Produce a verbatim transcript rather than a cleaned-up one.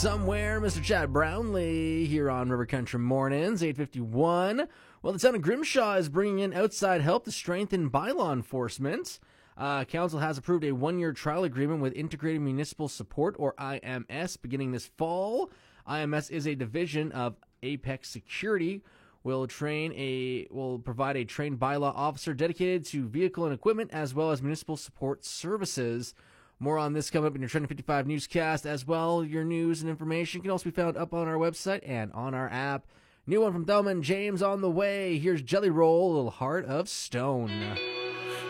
Somewhere, Mister Chad Brownlee here on River Country Mornings, eight fifty-one. Well, the town of Grimshaw is bringing in outside help to strengthen bylaw enforcement. Uh, council has approved a one-year trial agreement with Integrated Municipal Support, or I M S, beginning this fall. I M S is a division of Apex Security. Will train a will provide a trained bylaw officer dedicated to vehicle and equipment, as well as municipal support services. More on this coming up in your Trending fifty-five newscast as well. Your news and information can also be found up on our website and on our app. New one from Thelma and James on the way. Here's Jelly Roll, Little Heart of Stone.